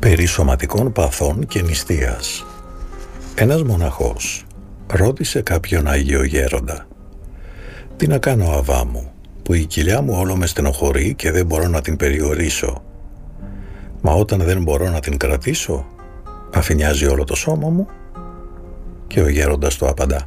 περί σωματικών παθών και νηστείας. Ένας μοναχός ρώτησε κάποιον Άγιο Γέροντα: «Τι να κάνω, Αβά μου, που η κοιλιά μου όλο με στενοχωρεί και δεν μπορώ να την περιορίσω? Μα όταν δεν μπορώ να την κρατήσω, αφηνιάζει όλο το σώμα μου?» Και ο γέροντας του απαντά: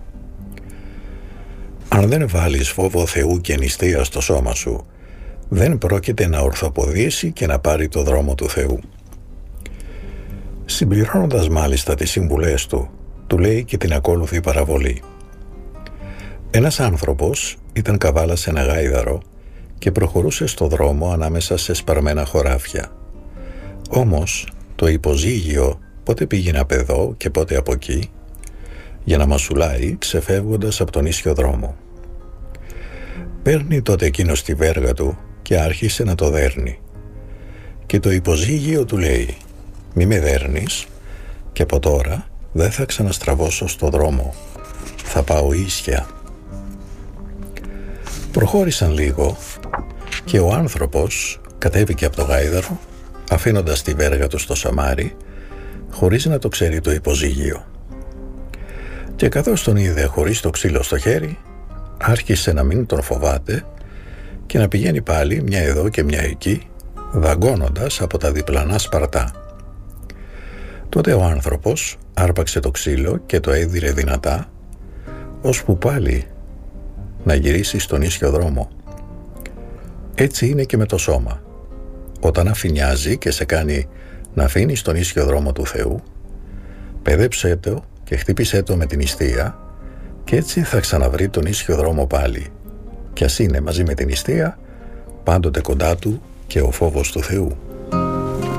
«Αν δεν βάλεις φόβο Θεού και νηστεία στο σώμα σου, δεν πρόκειται να ορθοποδήσει και να πάρει το δρόμο του Θεού». Συμπληρώνοντας μάλιστα τις συμβουλές του, του λέει και την ακόλουθη παραβολή. Ένας άνθρωπος ήταν καβάλα σε ένα γάιδαρο και προχωρούσε στο δρόμο ανάμεσα σε σπαρμένα χωράφια. Όμως το υποζύγιο πότε πήγαινε από εδώ και πότε από εκεί, για να μασουλάει ξεφεύγοντας από τον ίσιο δρόμο. Παίρνει τότε εκείνος τη βέργα του και άρχισε να το δέρνει. Και το υποζύγιο του λέει: «Μη με δέρνεις και από τώρα δεν θα ξαναστραβώσω στο δρόμο, θα πάω ίσια». Προχώρησαν λίγο και ο άνθρωπος κατέβηκε από το γάιδαρο, αφήνοντας τη βέργα του στο σαμάρι, χωρίς να το ξέρει το υποζύγιο. Και καθώς τον είδε χωρίς το ξύλο στο χέρι, άρχισε να μην τον φοβάται και να πηγαίνει πάλι μια εδώ και μια εκεί, δαγκώνοντας από τα διπλανά σπαρτά. Τότε ο άνθρωπος άρπαξε το ξύλο και το έδιρε δυνατά, ώσπου πάλι να γυρίσει στον ίσιο δρόμο. Έτσι είναι και με το σώμα. Όταν αφηνιάζει και σε κάνει να αφήνεις τον ίσιο δρόμο του Θεού, παιδέψέ το και χτύπησέ το με την νηστεία και έτσι θα ξαναβρει τον ίσιο δρόμο πάλι. Κι ας είναι μαζί με την νηστεία πάντοτε κοντά του και ο φόβος του Θεού.